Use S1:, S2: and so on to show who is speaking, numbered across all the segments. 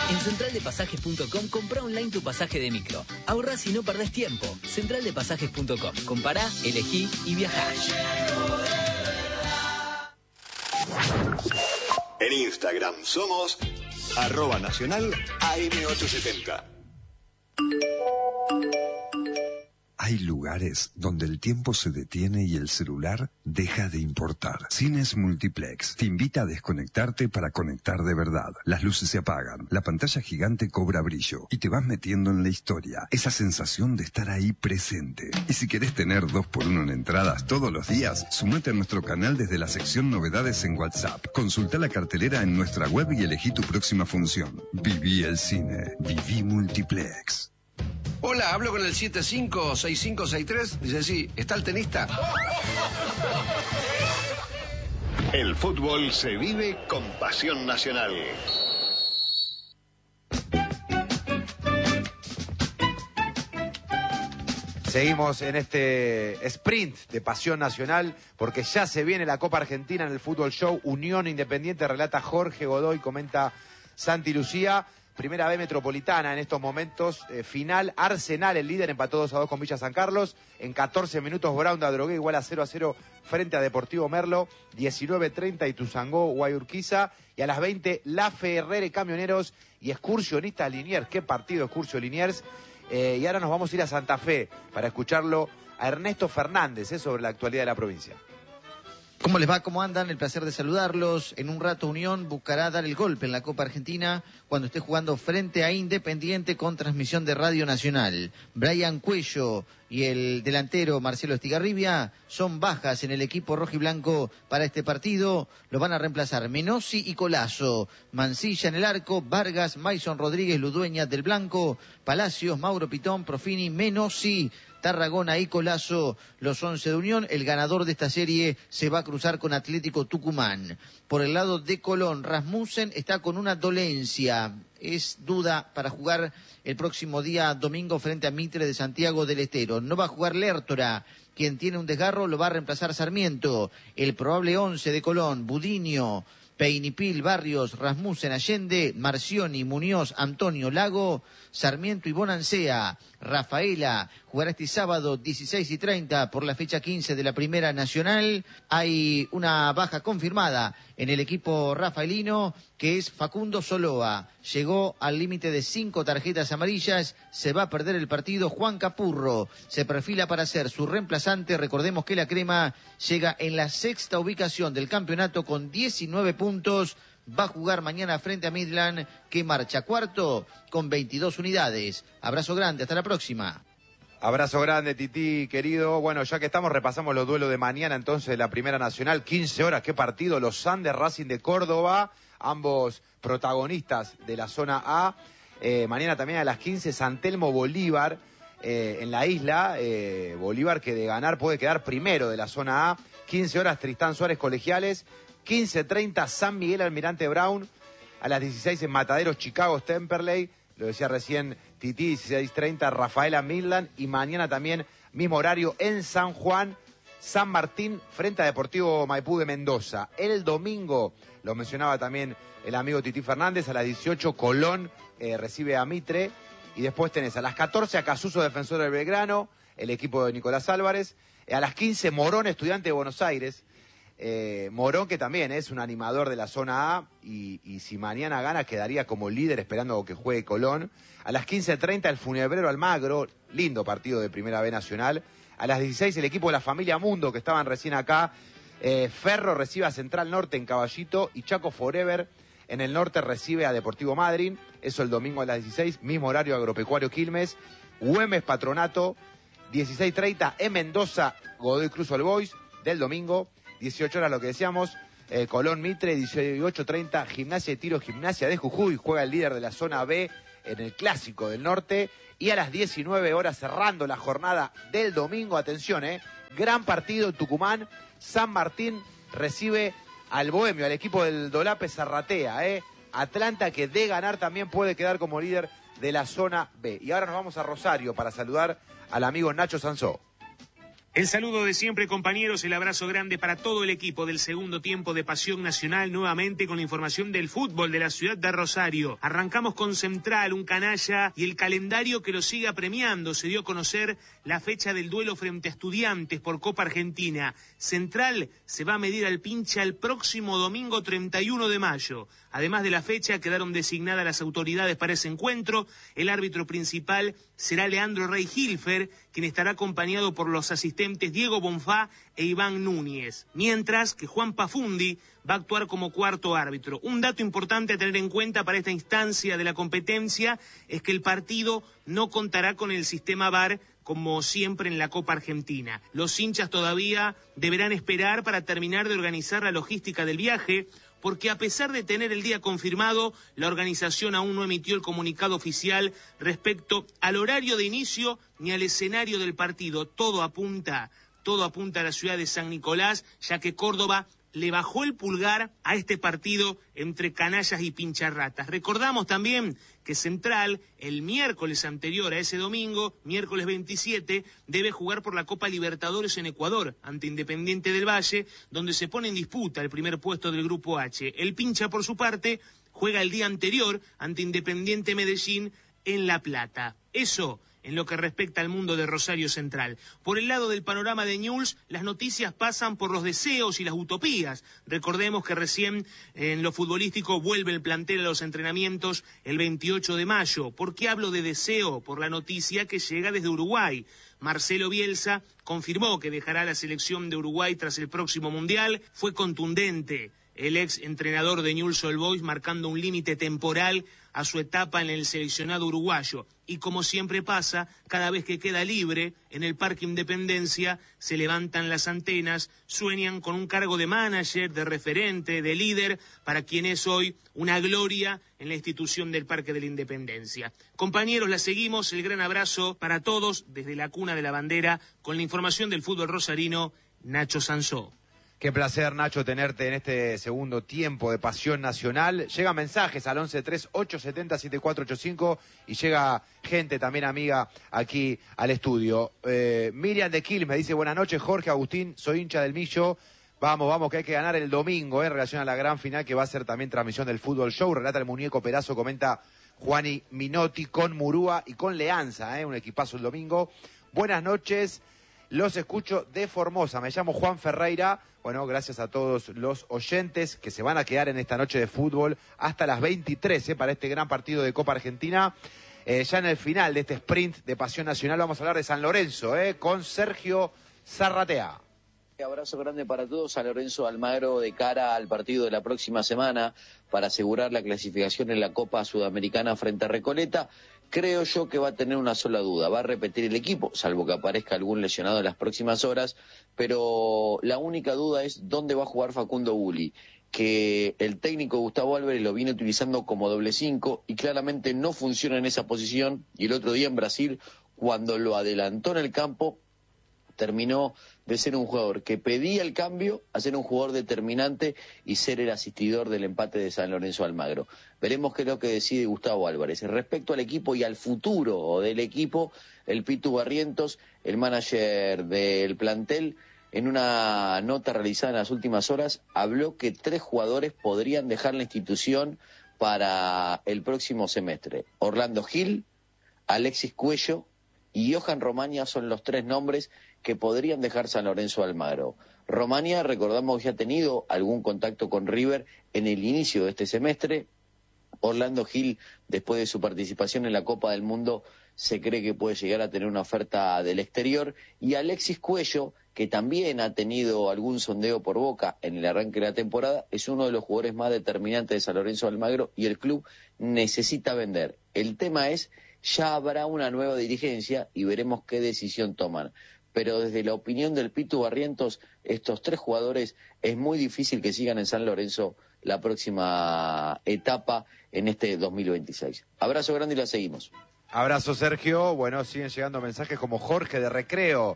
S1: En centraldepasajes.com comprá online tu pasaje de micro. Ahorrás y no perdés tiempo. Centraldepasajes.com. Compará, elegí y viajá.
S2: En Instagram somos @nacional AM870.
S3: Hay lugares donde el tiempo se detiene y el celular deja de importar. Cines Multiplex te invita a desconectarte para conectar de verdad. Las luces se apagan, la pantalla gigante cobra brillo y te vas metiendo en la historia. Esa sensación de estar ahí presente. Y si querés tener 2x1 en entradas todos los días, sumate a nuestro canal desde la sección Novedades en WhatsApp. Consulta la cartelera en nuestra web y elegí tu próxima función. Viví el cine. Viví Multiplex.
S4: Hola, hablo con el 756563. Dice, sí, ¿está el tenista?
S2: El fútbol se vive con pasión nacional.
S5: Seguimos en este sprint de pasión nacional porque ya se viene la Copa Argentina en el Fútbol Show. Unión Independiente, relata Jorge Godoy, comenta Santi Lucía. Primera B Metropolitana en estos momentos, final, Arsenal, el líder, empató 2-2 con Villa San Carlos. En 14 minutos, Brown de Adrogué igual a 0-0 frente a Deportivo Merlo. 19:30, Ituzaingó, Guayurquiza. Y a las 20, La Ferrere, Camioneros y Excursionistas Liniers. Qué partido, Excursio Liniers. Y ahora nos vamos a ir a Santa Fe para escucharlo a Ernesto Fernández sobre la actualidad de la provincia.
S6: ¿Cómo les va? ¿Cómo andan? El placer de saludarlos. En un rato Unión buscará dar el golpe en la Copa Argentina cuando esté jugando frente a Independiente con transmisión de Radio Nacional. Brian Cuello y el delantero Marcelo Estigarribia son bajas en el equipo rojiblanco para este partido. Lo van a reemplazar Menossi y Colazo. Mancilla en el arco, Vargas, Maison Rodríguez, Ludueña del Blanco, Palacios, Mauro Pitón, Profini, Menossi, Tarragona y Colazo, los 11 de Unión. El ganador de esta serie se va a cruzar con Atlético Tucumán. Por el lado de Colón, Rasmussen está con una dolencia. Es duda para jugar el próximo día domingo frente a Mitre de Santiago del Estero. No va a jugar Lertora. Quien tiene un desgarro lo va a reemplazar Sarmiento. El probable 11 de Colón, Budiño, Peinipil, Barrios, Rasmussen, Allende, Marcioni, Muñoz, Antonio, Lago, Sarmiento y Bonancea. Rafaela jugará este sábado 16:30 por la fecha 15 de la Primera Nacional. Hay una baja confirmada en el equipo rafaelino, que es Facundo Soloa. Llegó al límite de 5 tarjetas amarillas, se va a perder el partido. Juan Capurro se perfila para ser su reemplazante. Recordemos que la Crema llega en la 6ª ubicación del campeonato con 19 puntos. Va a jugar mañana frente a Midland, que marcha cuarto con 22 unidades. Abrazo grande, hasta la próxima.
S5: Abrazo grande, Tití, querido. Bueno, ya que estamos, repasamos los duelos de mañana, entonces, de la Primera Nacional. 15 horas, qué partido. Los Andes, Racing de Córdoba, ambos protagonistas de la zona A. Mañana también a las 15, San Telmo, Bolívar, en la isla. Bolívar, que de ganar puede quedar primero de la zona A. 15 horas, Tristán Suárez, Colegiales. 15:30, San Miguel, Almirante Brown. A las 16 en Mataderos, Chicago, Temperley. Lo decía recién Tití, 16:30, Rafaela, Midland. Y mañana también, mismo horario, en San Juan, San Martín, frente a Deportivo Maipú de Mendoza. El domingo, lo mencionaba también el amigo Tití Fernández, a las 18, Colón recibe a Mitre. Y después tenés a las 14, a Casuso, Defensor del Belgrano, el equipo de Nicolás Álvarez. A las 15, Morón, Estudiante de Buenos Aires. Morón, que también es un animador de la zona A, y si mañana gana quedaría como líder esperando que juegue Colón. A las 15:30 el Funebrero Almagro, lindo partido de Primera B Nacional. A las 16 el equipo de la familia Mundo, que estaban recién acá. Ferro recibe a Central Norte en Caballito, y Chaco Forever en el norte recibe a Deportivo Madryn. Eso el domingo a las 16, mismo horario, Agropecuario Quilmes. Güemes Patronato, 16:30 en Mendoza, Godoy Cruz All Boys del domingo. 18 horas lo que decíamos, Colón Mitre. 18:30 Gimnasia de Tiro, Gimnasia de Jujuy, juega el líder de la zona B en el Clásico del Norte. Y a las 19 horas, cerrando la jornada del domingo, atención, gran partido en Tucumán. San Martín recibe al Bohemio, al equipo del Dolape Zarratea. Atlanta, que de ganar también puede quedar como líder de la zona B. Y ahora nos vamos a Rosario para saludar al amigo Nacho Sansó.
S7: El saludo de siempre, compañeros, el abrazo grande para todo el equipo del segundo tiempo de Pasión Nacional, nuevamente con la información del fútbol de la ciudad de Rosario. Arrancamos con Central, un canalla, y el calendario que lo sigue apremiando. Se dio a conocer la fecha del duelo frente a Estudiantes por Copa Argentina. Central se va a medir al Pincha el próximo domingo 31 de mayo. Además de la fecha, quedaron designadas las autoridades para ese encuentro. El árbitro principal será Leandro Rey Hilfer, quien estará acompañado por los asistentes Diego Bonfá e Iván Núñez, mientras que Juan Pafundi va a actuar como cuarto árbitro. Un dato importante a tener en cuenta para esta instancia de la competencia es que el partido no contará con el sistema VAR, como siempre en la Copa Argentina. Los hinchas todavía deberán esperar para terminar de organizar la logística del viaje, porque a pesar de tener el día confirmado, la organización aún no emitió el comunicado oficial respecto al horario de inicio ni al escenario del partido. Todo apunta a la ciudad de San Nicolás, ya que Córdoba le bajó el pulgar a este partido entre canallas y pincharratas. Recordamos también que Central, el miércoles anterior a ese domingo, miércoles 27, debe jugar por la Copa Libertadores en Ecuador, ante Independiente del Valle, donde se pone en disputa el primer puesto del Grupo H. El Pincha, por su parte, juega el día anterior ante Independiente Medellín en La Plata. Eso en lo que respecta al mundo de Rosario Central. Por el lado del panorama de Newell's, las noticias pasan por los deseos y las utopías. Recordemos que recién en lo futbolístico vuelve el plantel a los entrenamientos el 28 de mayo. ¿Por qué hablo de deseo? Por la noticia que llega desde Uruguay. Marcelo Bielsa confirmó que dejará la selección de Uruguay tras el próximo Mundial. Fue contundente el ex entrenador de Newell's Old Boys, marcando un límite temporal a su etapa en el seleccionado uruguayo. Y como siempre pasa, cada vez que queda libre en el Parque Independencia, se levantan las antenas, sueñan con un cargo de manager, de referente, de líder, para quien es hoy una gloria en la institución del Parque de la Independencia. Compañeros, la seguimos, el gran abrazo para todos desde la cuna de la bandera, con la información del fútbol rosarino, Nacho Sansó.
S5: Qué placer, Nacho, tenerte en este segundo tiempo de Pasión Nacional. Llegan mensajes al 1138707485 y llega gente también amiga aquí al estudio. Miriam de Quilmes me dice: buenas noches, Jorge, Agustín, soy hincha del Millo. Vamos, que hay que ganar el domingo en relación a la gran final que va a ser también transmisión del Fútbol Show. Relata el muñeco Perazo, comenta Juani Minotti con Murúa y con Leanza, un equipazo el domingo. Buenas noches. Los escucho de Formosa, me llamo Juan Ferreira. Bueno, gracias a todos los oyentes que se van a quedar en esta noche de fútbol hasta las 23 para este gran partido de Copa Argentina. Ya en el final de este sprint de Pasión Nacional vamos a hablar de San Lorenzo con Sergio Zarratea.
S8: Abrazo grande para todos. San Lorenzo Almagro de cara al partido de la próxima semana para asegurar la clasificación en la Copa Sudamericana frente a Recoleta. Creo yo que va a tener una sola duda, va a repetir el equipo, salvo que aparezca algún lesionado en las próximas horas, pero la única duda es dónde va a jugar Facundo Bulli, que el técnico Gustavo Álvarez lo viene utilizando como doble 5 y claramente no funciona en esa posición, y el otro día en Brasil, cuando lo adelantó en el campo, terminó de ser un jugador que pedía el cambio a ser un jugador determinante y ser el asistidor del empate de San Lorenzo Almagro. Veremos qué es lo que decide Gustavo Álvarez. Respecto al equipo y al futuro del equipo, el Pitu Barrientos, el manager del plantel, en una nota realizada en las últimas horas, habló que 3 jugadores podrían dejar la institución para el próximo semestre. Orlando Gil, Alexis Cuello y Johan Romaña son los 3 nombres que podrían dejar San Lorenzo Almagro. Romaña, recordamos, ya ha tenido algún contacto con River en el inicio de este semestre. Orlando Gil, después de su participación en la Copa del Mundo, se cree que puede llegar a tener una oferta del exterior. Y Alexis Cuello, que también ha tenido algún sondeo por Boca en el arranque de la temporada, es uno de los jugadores más determinantes de San Lorenzo Almagro y el club necesita vender. El tema es, ya habrá una nueva dirigencia y veremos qué decisión toman. Pero desde la opinión del Pitu Barrientos, estos 3 jugadores es muy difícil que sigan en San Lorenzo la próxima etapa en este 2026. Abrazo grande y la seguimos.
S5: Abrazo, Sergio. Bueno, siguen llegando mensajes como Jorge de Recreo.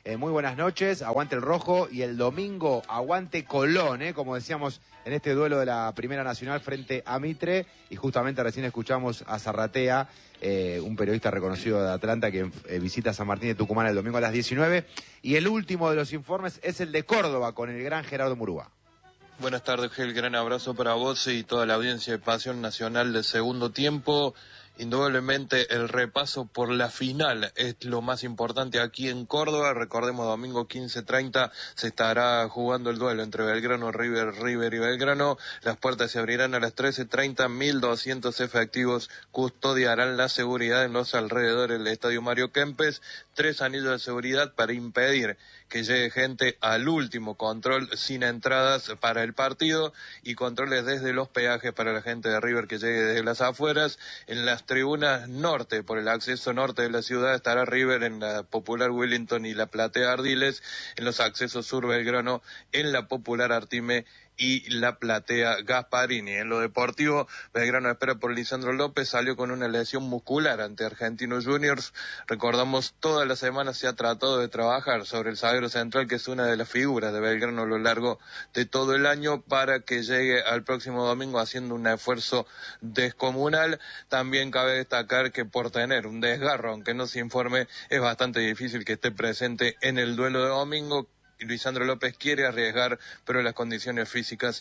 S5: Muy buenas noches, aguante el rojo y el domingo aguante Colón, como decíamos en este duelo de la Primera Nacional frente a Mitre, y justamente recién escuchamos a Zarratea, un periodista reconocido de Atlanta que visita San Martín de Tucumán el domingo a las 19, y el último de los informes es el de Córdoba con el gran Gerardo Murúa.
S9: Buenas tardes, Gel, gran abrazo para vos y toda la audiencia de Pasión Nacional del segundo tiempo. Indudablemente el repaso por la final es lo más importante aquí en Córdoba. Recordemos, domingo 15:30 se estará jugando el duelo entre Belgrano, River y Belgrano. Las puertas se abrirán a las 13:30. 1.200 efectivos custodiarán la seguridad en los alrededores del Estadio Mario Kempes. 3 anillos de seguridad para impedir que llegue gente al último control sin entradas para el partido y controles desde los peajes para la gente de River que llegue desde las afueras. En las tribunas norte, por el acceso norte de la ciudad, estará River en la popular Wellington y la platea Ardiles. En los accesos sur Belgrano, en la popular Artime y la platea Gasparini. En lo deportivo, Belgrano espera por Lisandro López, salió con una lesión muscular ante Argentinos Juniors. Recordamos, toda la semana se ha tratado de trabajar sobre el zaguero central, que es una de las figuras de Belgrano a lo largo de todo el año, para que llegue al próximo domingo haciendo un esfuerzo descomunal. También cabe destacar que por tener un desgarro, aunque no se informe, es bastante difícil que esté presente en el duelo de domingo. Lisandro López quiere arriesgar, pero las condiciones físicas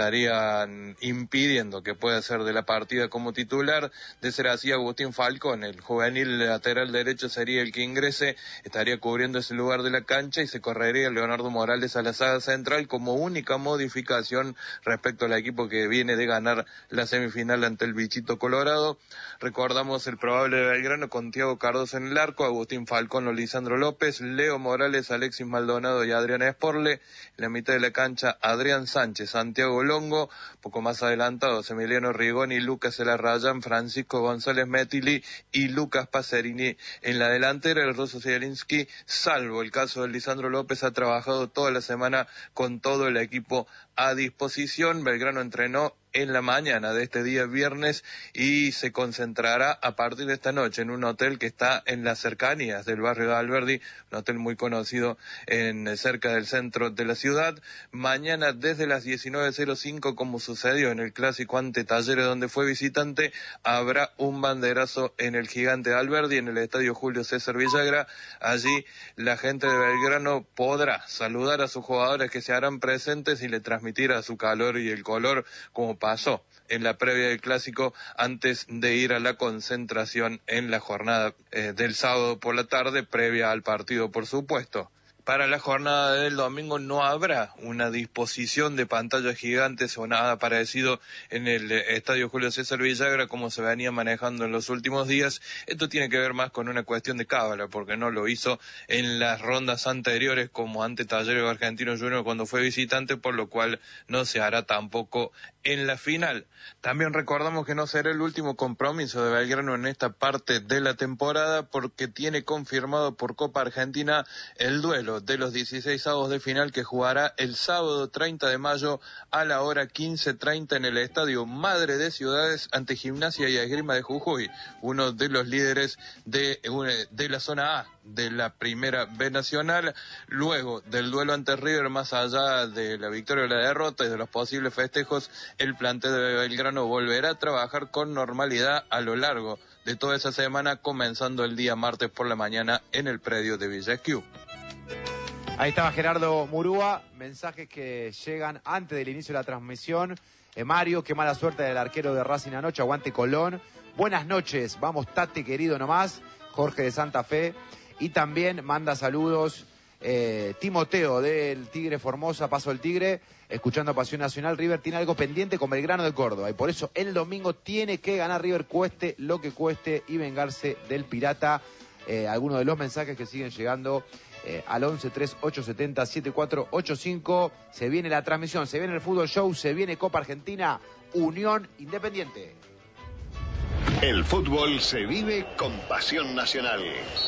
S9: estarían impidiendo que pueda ser de la partida como titular. De ser así, Agustín Falcón, el juvenil lateral derecho, sería el que ingrese, estaría cubriendo ese lugar de la cancha y se correría Leonardo Morales a la saga central como única modificación respecto al equipo que viene de ganar la semifinal ante el Bichito Colorado. Recordamos el probable de Belgrano con Thiago Cardoso en el arco, Agustín Falcón o Lisandro López, Leo Morales, Alexis Maldonado y Adrián Esporle. En la mitad de la cancha, Adrián Sánchez, Santiago Longo, poco más adelantados, Emiliano Rigoni, Lucas Elarrayán, Francisco González Metili y Lucas Pacerini. En la delantera, el ruso Zielinski, salvo el caso de Lisandro López, ha trabajado toda la semana con todo el equipo a disposición. Belgrano entrenó en la mañana de este día viernes y se concentrará a partir de esta noche en un hotel que está en las cercanías del barrio de Alberdi, un hotel muy conocido cerca del centro de la ciudad. Mañana desde las 19:05, como sucedió en el clásico ante Talleres donde fue visitante, habrá un banderazo en el Gigante de Alberdi, en el estadio Julio César Villagra. Allí la gente de Belgrano podrá saludar a sus jugadores que se harán presentes y le transmitirá su calor y el color, como pasó en la previa del clásico antes de ir a la concentración en la jornada del sábado por la tarde, previa al partido, por supuesto. Para la jornada del domingo no habrá una disposición de pantallas gigantes o nada parecido en el estadio Julio César Villagra como se venía manejando en los últimos días. Esto tiene que ver más con una cuestión de cábala, porque no lo hizo en las rondas anteriores como ante Talleres o Argentinos Juniors cuando fue visitante, por lo cual no se hará tampoco en la final. También recordamos que no será el último compromiso de Belgrano en esta parte de la temporada, porque tiene confirmado por Copa Argentina el duelo de los 16avos de final que jugará el sábado 30 de mayo a la hora 15:30 en el Estadio Madre de Ciudades ante Gimnasia y Esgrima de Jujuy, uno de los líderes de la zona A de la Primera B Nacional. Luego del duelo ante River, más allá de la victoria o la derrota y de los posibles festejos, el plantel de Belgrano volverá a trabajar con normalidad a lo largo de toda esa semana, comenzando el día martes por la mañana en el predio de Villa Esquiú.
S5: Ahí estaba Gerardo Murúa, mensajes que llegan antes del inicio de la transmisión. Mario, qué mala suerte del arquero de Racing anoche, aguante Colón. Buenas noches, vamos Tate querido nomás, Jorge de Santa Fe. Y también manda saludos Timoteo del Tigre Formosa, Paso del Tigre, escuchando Pasión Nacional. River tiene algo pendiente con Belgrano de Córdoba y por eso el domingo tiene que ganar River, cueste lo que cueste, y vengarse del Pirata. Algunos de los mensajes que siguen llegando al 11-3870-7485. Se viene la transmisión, se viene el Fútbol Show, se viene Copa Argentina, Unión Independiente.
S2: El fútbol se vive con Pasión Nacional.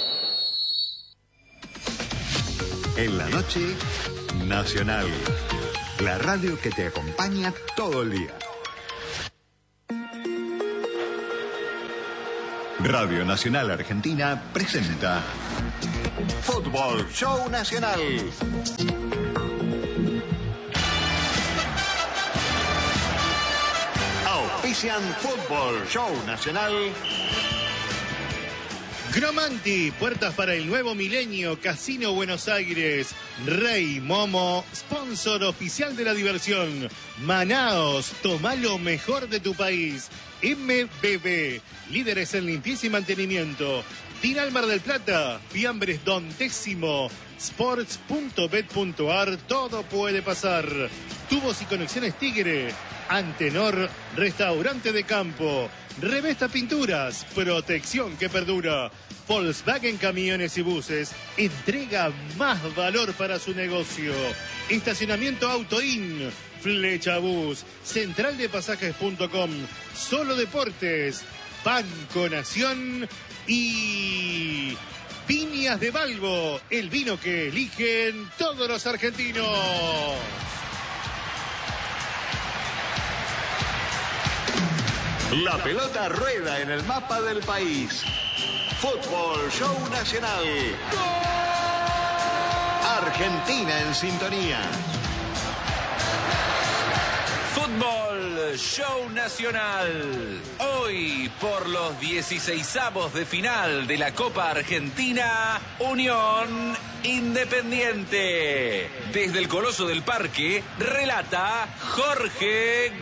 S10: En la noche, Nacional. La radio que te acompaña todo el día. Radio Nacional Argentina presenta Fútbol Show Nacional. Auspician Fútbol Show Nacional.
S11: Gromanti, puertas para el nuevo milenio, Casino Buenos Aires, Rey Momo, sponsor oficial de la diversión, Manaos, toma lo mejor de tu país, MBB, líderes en limpieza y mantenimiento, Tinal Mar del Plata, Fiambres Don Décimo, sports.bet.ar, todo puede pasar, Tubos y Conexiones Tigre, Antenor, restaurante de campo, Revesta Pinturas, protección que perdura. Volkswagen Camiones y Buses, entrega más valor para su negocio. Estacionamiento Autoin, Flecha Bus, centraldepasajes.com, Solo Deportes, Banco Nación y Viñas de Balbo, el vino que eligen todos los argentinos.
S10: La pelota rueda en el mapa del país. Fútbol Show Nacional. Argentina en sintonía.
S12: Fútbol Show Nacional. Hoy, por los 16avos de final de la Copa Argentina, Unión Independiente. Desde el Coloso del Parque, relata Jorge